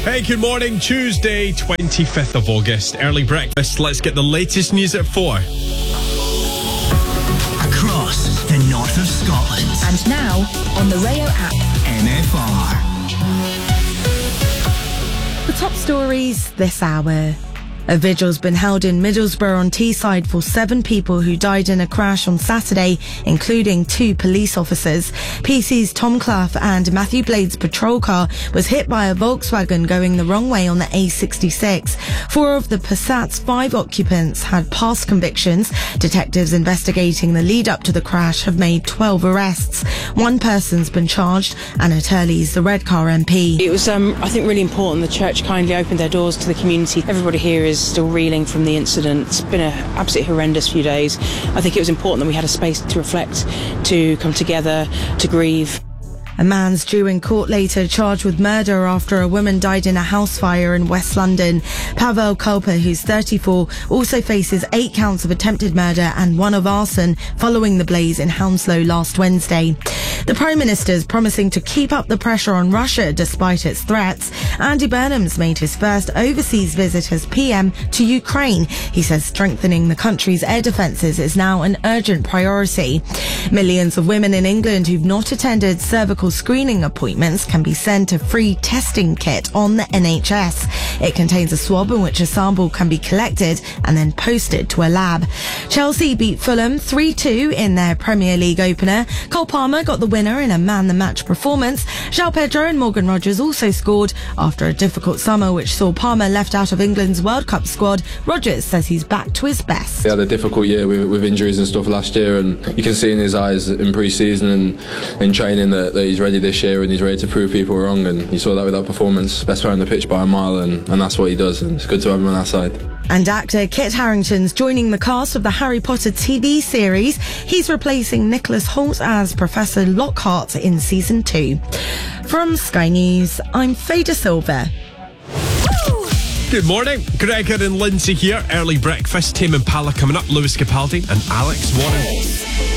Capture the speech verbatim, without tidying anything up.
Hey, good morning. Tuesday, twenty-fifth of August. Early breakfast. Let's get the latest news at four. Across the north of Scotland. And now on the Rayo app. N F R. The top stories this hour. A vigil's been held in Middlesbrough on Teesside for seven people who died in a crash on Saturday, including two police officers. P C's Tom Clough and Matthew Blade's patrol car was hit by a Volkswagen going the wrong way on the A sixty-six. Four of the Passat's five occupants had past convictions. Detectives investigating the lead up to the crash have made twelve arrests. One person's been charged. Anna Turley's the Redcar M P. It was, um, I think, really important. The church kindly opened their doors to the community. Everybody here is still reeling from the incident. It's been an absolutely horrendous few days. I think it was important that we had a space to reflect, to come together, to grieve. A man's due in court later charged with murder after a woman died in a house fire in West London. Pavel Kulpa, who's thirty-four, also faces eight counts of attempted murder and one of arson following the blaze in Hounslow last Wednesday. The Prime Minister's promising to keep up the pressure on Russia despite its threats. Andy Burnham's made his first overseas visit as P M to Ukraine. He says strengthening the country's air defences is now an urgent priority. Millions of women in England who've not attended cervical screening appointments can be sent a free testing kit on the N H S. It contains a swab in which a sample can be collected and then posted to a lab. Chelsea beat Fulham three two in their Premier League opener. Cole Palmer got the winner in a man-the-match performance. João Pedro and Morgan Rogers also scored. After a difficult summer which saw Palmer left out of England's World Cup squad, Rogers says he's back to his best. He had a difficult year with, with injuries and stuff last year, and you can see in his eyes in pre-season and in training that, that he's ready this year and he's ready to prove people wrong, and you saw that with that performance. Best player on the pitch by a mile, and, and that's what he does, and it's good to have him on our side. And actor Kit Harington's joining the cast of the Harry Potter T V series. He's replacing Nicholas Hoult as Professor Lockhart in season two. From Sky News, I'm Faye De Silva. Good morning. Gregor and Lindsay here. Early breakfast. Tame Impala coming up. Lewis Capaldi and Alex Warren.